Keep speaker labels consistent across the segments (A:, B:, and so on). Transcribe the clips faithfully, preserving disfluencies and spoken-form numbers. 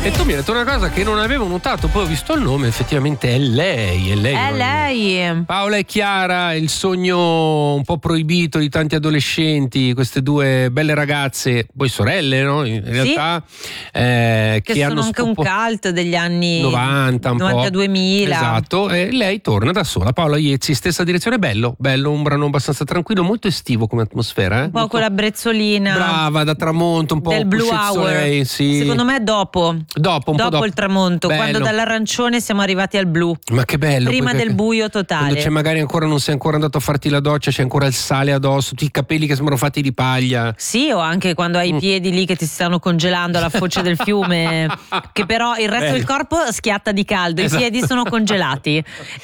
A: E tu mi hai detto una cosa che non avevo notato, poi ho visto il nome, effettivamente è lei, è lei.
B: È lei.
A: Paola e Chiara, il sogno un po' proibito di tanti adolescenti, queste due belle ragazze, poi sorelle, no? In realtà
B: sì.
A: eh,
B: che,
A: che
B: sono
A: hanno
B: anche
A: scopo...
B: un cult degli anni
A: novanta, un
B: novanta duemila.
A: Esatto, e lei torna da sola. Paola Iezzi, stessa direzione, bello, bello, un brano abbastanza tranquillo, molto estivo come atmosfera, eh?
B: Un po'
A: molto...
B: con la brezzolina.
A: Brava, da tramonto, un po'
B: del Blue Hour.
A: Lei, sì.
B: Secondo me dopo.
A: Dopo, un
B: dopo,
A: po' dopo
B: il tramonto,
A: bello.
B: Quando dall'arancione siamo arrivati al blu.
A: Ma che bello.
B: Prima del buio totale.
A: Quando c'è magari ancora non sei ancora andato a farti la doccia, c'è ancora il sale addosso, tutti i capelli che sembrano fatti di paglia.
B: Sì, o anche quando hai i piedi lì che ti stanno congelando alla foce del fiume, che però il resto
A: bello.
B: del corpo schiatta di caldo,
A: esatto.
B: I piedi sono congelati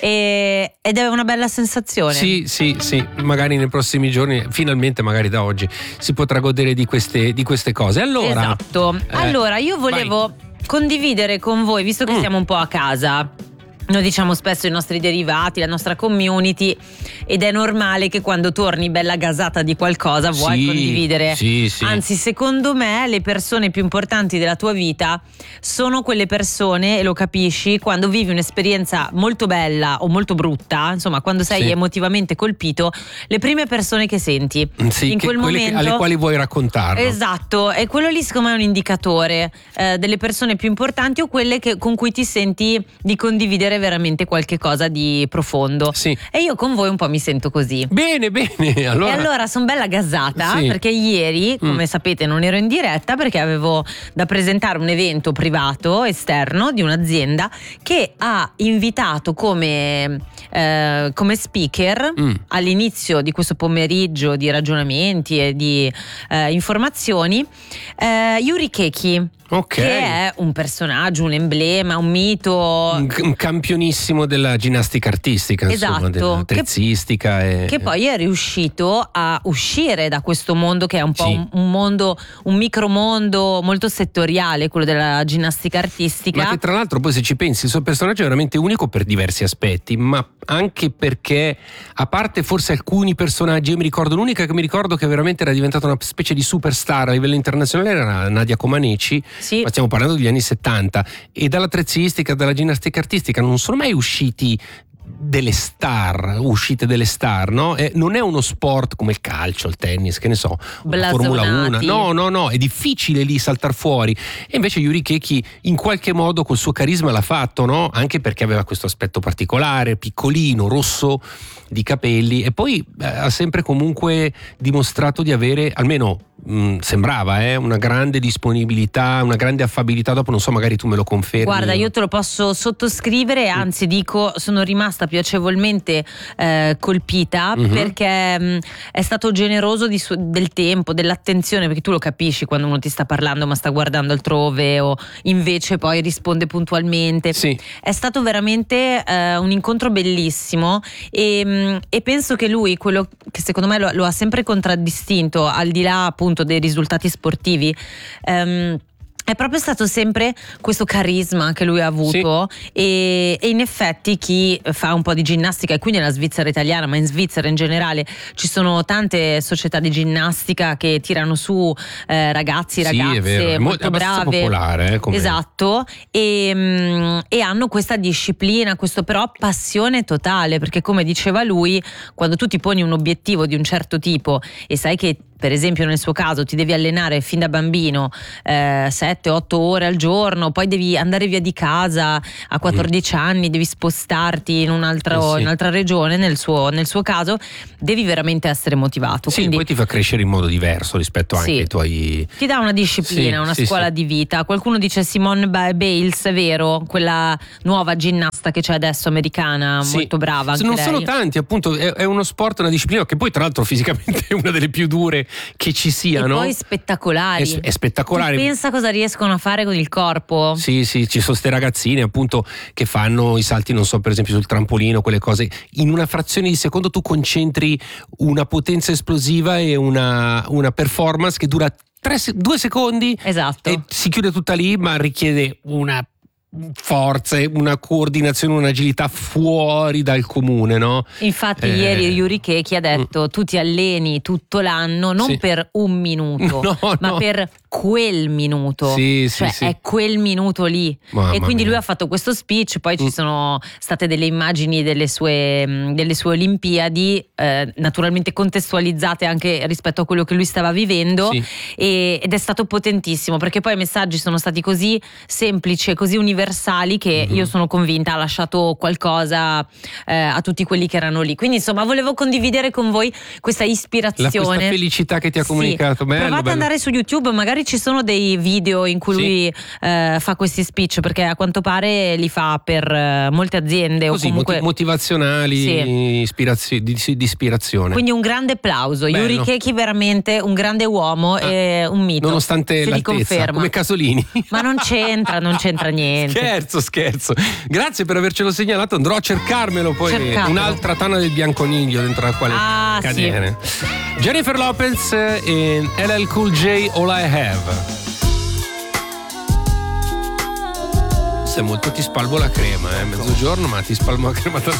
B: e, ed è una bella sensazione.
A: Sì, sì, sì, magari nei prossimi giorni, finalmente magari da oggi, si potrà godere di queste, di queste cose. Allora,
B: esatto.
A: Eh,
B: allora io volevo
A: vai.
B: condividere con voi, visto che mm. siamo un po' a casa. Noi diciamo spesso i nostri derivati, la nostra community, ed è normale che quando torni bella gasata di qualcosa vuoi
A: sì,
B: condividere.
A: Sì, sì.
B: Anzi, secondo me le persone più importanti della tua vita sono quelle persone, e lo capisci, quando vivi un'esperienza molto bella o molto brutta, insomma quando sei
A: sì.
B: emotivamente colpito, le prime persone che senti
A: sì,
B: in
A: che,
B: quel momento
A: che, alle quali vuoi raccontarlo.
B: Esatto, e quello lì secondo me è un indicatore eh, delle persone più importanti o quelle che, con cui ti senti di condividere veramente qualche cosa di profondo.
A: Sì.
B: E io con voi un po' mi sento così.
A: Bene, bene. Allora...
B: E allora sono bella gasata
A: sì.
B: perché ieri, come mm. sapete, non ero in diretta perché avevo da presentare un evento privato esterno di un'azienda che ha invitato come, eh, come speaker mm. all'inizio di questo pomeriggio di ragionamenti e di eh, informazioni eh, Yuri Keki.
A: Okay.
B: Che è un personaggio, un emblema, un mito,
A: un, un campionissimo della ginnastica artistica,
B: esatto,
A: insomma, dell'attrezzistica
B: che,
A: e...
B: che poi è riuscito a uscire da questo mondo che è un po'
A: sì.
B: un, un mondo, un micromondo molto settoriale, quello della ginnastica artistica.
A: Ma che tra l'altro poi se ci pensi il suo personaggio è veramente unico per diversi aspetti, ma anche perché a parte forse alcuni personaggi, io mi ricordo l'unica che mi ricordo che veramente era diventata una specie di superstar a livello internazionale era Nadia Comaneci.
B: Sì.
A: Ma stiamo parlando degli anni settanta, e dall'attrezzistica, dalla ginnastica artistica non sono mai usciti delle star, uscite delle star, no? E non è uno sport come il calcio, il tennis, che ne so, la Formula uno. No, no, no, è difficile lì saltar fuori. E invece Yuri Keki in qualche modo col suo carisma l'ha fatto, no? Anche perché aveva questo aspetto particolare, piccolino, rosso di capelli, e poi eh, ha sempre comunque dimostrato di avere, almeno mh, sembrava, eh, una grande disponibilità, una grande affabilità. Dopo non so, magari tu me lo confermi.
B: Guarda, io te lo posso sottoscrivere, anzi dico, sono rimasta piacevolmente eh, colpita mm-hmm. perché mh, è stato generoso di su- del tempo, dell'attenzione, perché tu lo capisci quando uno ti sta parlando ma sta guardando altrove o invece poi risponde puntualmente.
A: Sì.
B: È stato veramente eh, un incontro bellissimo e, mh, e penso che lui, quello che secondo me lo, lo ha sempre contraddistinto, al di là appunto dei risultati sportivi, ehm, è proprio stato sempre questo carisma che lui ha avuto, sì. e, e in effetti chi fa un po' di ginnastica, e quindi nella Svizzera italiana, ma in Svizzera in generale ci sono tante società di ginnastica che tirano su eh, ragazzi, ragazze,
A: sì, è vero. È
B: molto brave,
A: popolare, eh, come...
B: esatto, e, mh, e hanno questa disciplina, questo però passione totale, perché come diceva lui, quando tu ti poni un obiettivo di un certo tipo e sai che per esempio nel suo caso ti devi allenare fin da bambino eh, sette otto ore al giorno, poi devi andare via di casa a quattordici mm. anni, devi spostarti in, un altro, eh sì. in un'altra regione, nel suo, nel suo caso devi veramente essere motivato.
A: Sì,
B: quindi,
A: poi ti fa crescere in modo diverso rispetto anche
B: sì.
A: ai tuoi...
B: Ti dà una disciplina,
A: sì,
B: una
A: sì,
B: scuola
A: sì.
B: di vita. Qualcuno dice Simone Biles, è vero, quella nuova ginnasta che c'è adesso, americana, sì. molto brava anche
A: non
B: lei.
A: Sono tanti, appunto, è, è uno sport, una disciplina che poi tra l'altro fisicamente è una delle più dure che ci siano.
B: E poi spettacolari.
A: È, è spettacolare.
B: Ti pensa cosa riescono a fare con il corpo?
A: Sì, sì, ci sono ste ragazzine appunto che fanno i salti, non so, per esempio sul trampolino, quelle cose. In una frazione di secondo tu concentri una potenza esplosiva e una, una performance che dura tre, due secondi.
B: Esatto.
A: E si chiude tutta lì, ma richiede una forze, una coordinazione, un'agilità fuori dal comune, no?
B: Infatti
A: eh,
B: ieri Yuri Keki ha detto mm. tu ti alleni tutto l'anno non sì. per un minuto
A: no,
B: ma
A: no.
B: per quel minuto,
A: sì,
B: cioè
A: sì, sì.
B: è quel minuto lì.
A: Mamma
B: e quindi
A: mia.
B: lui ha fatto questo speech, poi ci
A: Mm.
B: sono state delle immagini delle sue, delle sue Olimpiadi, eh, naturalmente contestualizzate anche rispetto a quello che lui stava vivendo,
A: Sì.
B: e, ed è stato potentissimo, perché poi i messaggi sono stati così semplici e così universali che
A: Mhm.
B: io sono convinta ha lasciato qualcosa eh, a tutti quelli che erano lì. Quindi insomma volevo condividere con voi questa
A: La,
B: ispirazione,
A: questa felicità che ti ha
B: Sì.
A: comunicato. Bello,
B: Provate ad
A: bello.
B: andare su YouTube, magari ci sono dei video in cui
A: Sì.
B: lui eh, fa questi speech, perché a quanto pare li fa per eh, molte aziende
A: Così,
B: o comunque
A: moti- motivazionali,
B: Sì.
A: ispirazio- di, di ispirazione.
B: Quindi un grande applauso.
A: Bello.
B: Yuri Keki veramente un grande uomo
A: Ah,
B: e un mito.
A: Nonostante
B: Se li
A: l'altezza,
B: conferma.
A: come Casolini.
B: Ma non c'entra, non c'entra niente.
A: Scherzo, scherzo. Grazie per avercelo segnalato. Andrò a cercarmelo poi.
B: Cercatelo.
A: Un'altra tana del bianconiglio dentro la quale
B: Ah,
A: cadere. Jennifer Lopez e L L Cool J, All I Have. Se molto ti spalmo la crema, eh. Mezzogiorno, ma ti spalmo la crema tanto.